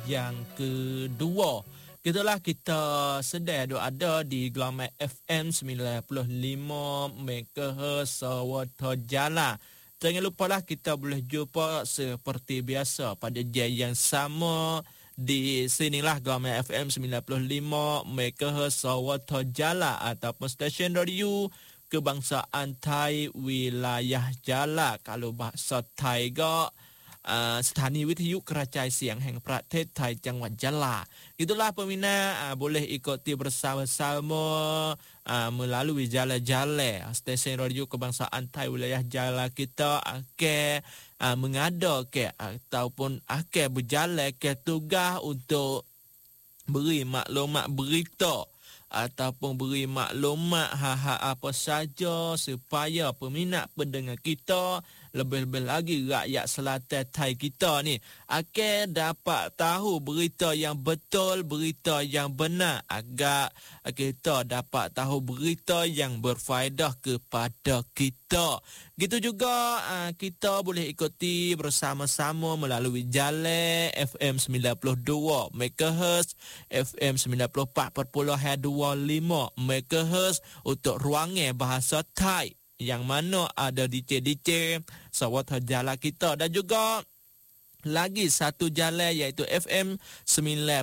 yang kedua. Gitulah kita sedang ada di Gelombang FM 95 MHz Sawata Jala. Jangan lupalah kita boleh jumpa seperti biasa pada jam yang sama di sinilah Gelombang FM 95 MHz Sawata Jala ataupun stesen radio Kebangsaan Thai Wilayah Jala. Kalau bahasa Thaiก็สถานีวิทยุกระจายเสียงแห่งประเทศไทยจังหวัดยะลา Itulah peminat boleh ikuti bersama-sama melalui jalan-jalan stesen radio Kebangsaan Thai Wilayah Jala kita akan mengadakan ataupun akan berjalan ke tugas untuk beri maklumat berita ataupun beri maklumat hal-hal apa saja supaya peminat pendengar kita lebih-lebih lagi rakyat selatan Thai kita ni akan dapat tahu berita yang betul, berita yang benar agar kita dapat tahu berita yang berfaedah kepada kita. Gitu juga kita boleh ikuti bersama-sama melalui jalan FM 92 MHz, FM 94.25 MHz untuk ruangan bahasa Thai yang mana ada DJ Sawata Jala kita, dan juga lagi satu jalan iaitu FM 95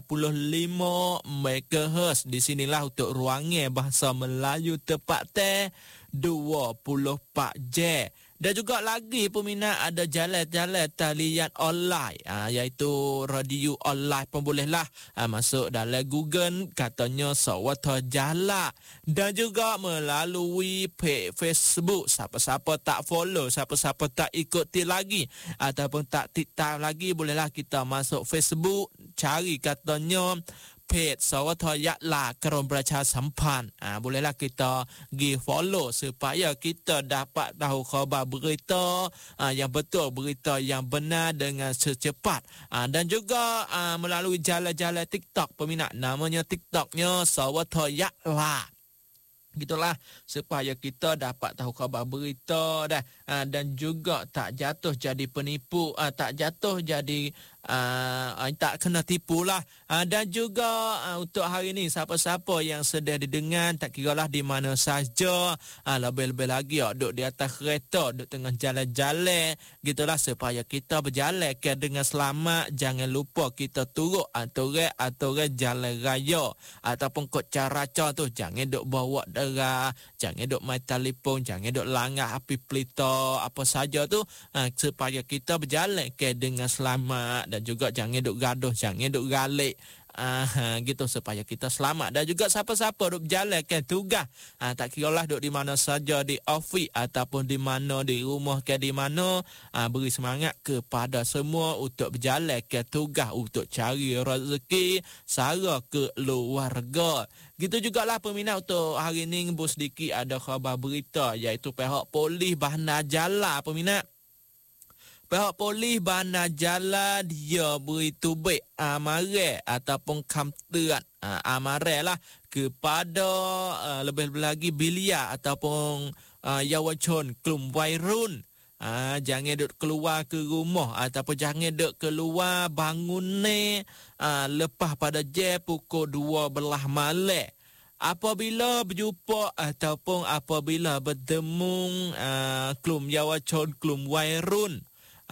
MHz. Di sinilah untuk ruangan bahasa Melayu tepatnya 24 jam. Dan juga lagi peminat ada jalan-jalan talian online iaitu radio online pun bolehlah masuk dalam Google katanya Sawata Jala, dan juga melalui page Facebook. Siapa-siapa tak follow, siapa-siapa tak ikuti lagi ataupun tak tiktok lagi, bolehlah kita masuk Facebook cari katanya page Sawata Jala Keron Pracha Sampan. Bolehlah kita pergi follow supaya kita dapat tahu khabar berita yang betul, berita yang benar dengan secepat. Dan juga melalui jalan-jalan TikTok peminat, namanya TikToknya Sawata Jala. Gitulah supaya kita dapat tahu khabar berita dan juga tak jatuh jadi penipu, tak jatuh jadi tak kena tipu lah. Dan juga untuk hari ni siapa-siapa yang sedang didengar tak kiralah di mana saja, lebih-lebih lagi duduk di atas kereta, duduk tengah jalan-jalan, gitulah supaya kita berjalan dengan selamat. Jangan lupa kita turut aturan jalan raya ataupun kod caraca tu, jangan duk bawa darah, jangan duk main telefon, jangan duk langgar api pelita apa saja tu, supaya kita berjalan dengan selamat. Dan juga jangan duk gaduh, jangan duk galik, gitu supaya kita selamat. Dan juga siapa-siapa duk berjalankan tugas, tak kiralah duk di mana saja, di office ataupun di mana, di rumah ke di mana, beri semangat kepada semua untuk berjalankan tugas untuk cari rezeki sara keluarga. Gitu jugalah peminat untuk hari ni sedikit ada khabar berita iaitu pihak polis Bandar Jala peminat. Pihak polis Bandar Jala dia beri tubik amaran ataupun kamteran amaran lah kepada lebih-lebih lagi belia ataupun yawancun kelum wairun. Jangan duk keluar ke rumah ataupun jangan duk keluar bangun ni lepas pada jam pukul 12 malam. Apabila berjumpa ataupun apabila bertemu kelum yawancun kelum wairun,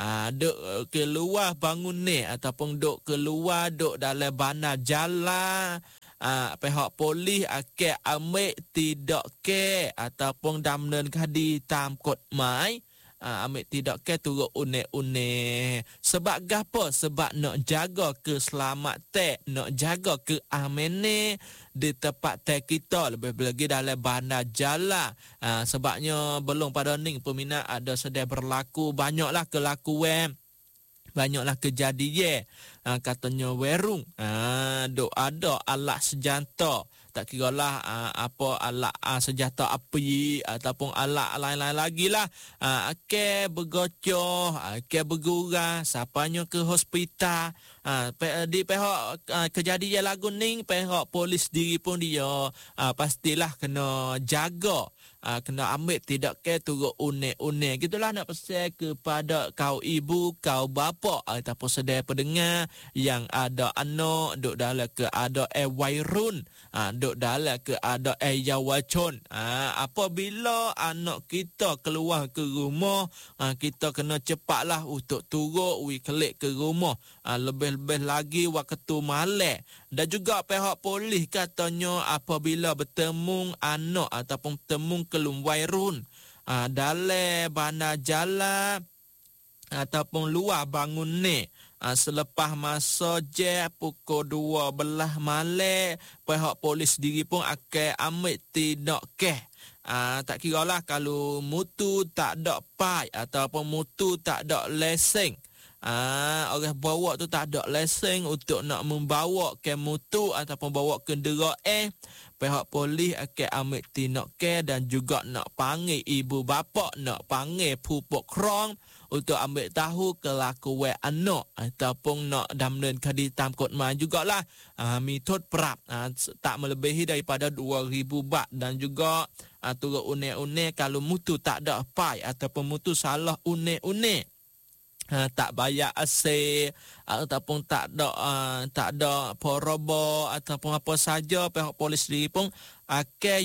duk keluar bangun ni ataupun duk keluar duk dalam Bandar Jala, pihak polis akan ambil tidak ke ataupun damnen kadi tam kod mai, ambil tidak ke turut unek-unek. Sebab gapo? Sebab nak jaga keselamatan, nak jaga keamanan di tempat kita, lebih lagi dalam Bandar Jala. Sebabnya belum pada ni peminat ada sedang berlaku banyaklah kelakuan, banyaklah kejadian katanya werung duk ada alat senjata, tak kiralah apa alat senjata api ataupun alat lain-lain lagi lah, akan bergocoh, akan bergurau, sampainya ke hospital. Di pihak kejadian lagu ni, pihak polis sendiri pun dia pastilah kena jaga kena ambil tidak ke turut unik-unik. Gitulah nak pesan kepada kau ibu, kau bapa ataupun sedaya pendengar yang ada anak duk dalam keadaan wairun, duk dalam keadaan yawacun. Apabila anak kita keluar ke rumah, kita kena cepatlah untuk turut kelik ke rumah. Lebih-lebih lagi waktu malam. Dan juga pihak polis katanya apabila bertemu anak ataupun bertemu keluarun dalam bandar jalan ataupun luar bangun ni, selepas masa je pukul 12 malam, pihak polis sendiri pun akan ambil tindak kes. Tak kira lah kalau mutu tak ada pai ataupun mutu tak ada lesen. Orang bawa tu tak ada lesen untuk nak membawa ke mutu ataupun bawa kenderaan, pihak polis akan ambil tindak kes dan juga nak panggil ibu bapa, nak panggil pupuk krong untuk ambil tahu kelakuan anak ataupun nak damnen kaditam kotma jugalah. Mitut perap tak melebihi daripada 2,000 baht dan juga turut unik-unik kalau mutu tak ada pai ataupun mutu salah unik-unik. Tak bayar asyik ataupun tak ada porobo ataupun apa saja, pihak polis sendiri pun akan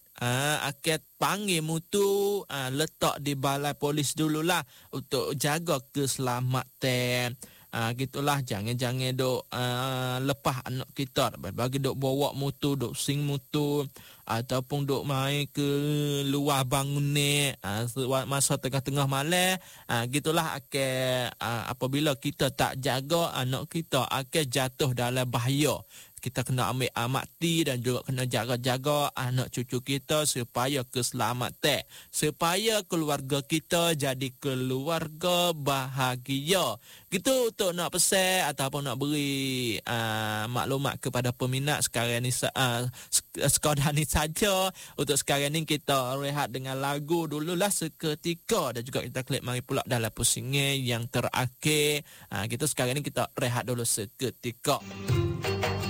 akan panggil mutu letak di balai polis dululah untuk jaga keselamatan. Gitulah, jangan duk lepas anak kita bagi duk bawa mutu, duk sing mutu ataupun duk main ke luar bangun ni masa tengah-tengah malam. Gitulah akan apabila kita tak jaga, anak kita akan jatuh dalam bahaya. Kita kena ambil amati dan juga kena jaga-jaga anak cucu kita supaya keselamatan, supaya keluarga kita jadi keluarga bahagia. Gitu untuk nak pesan ataupun nak beri maklumat kepada peminat sekarang ni, sekadar ni saja. Untuk sekarang ni kita rehat dengan lagu dululah seketika dan juga kita klik mari pula dalam pusingan yang terakhir. Kita sekarang ni kita rehat dulu seketika.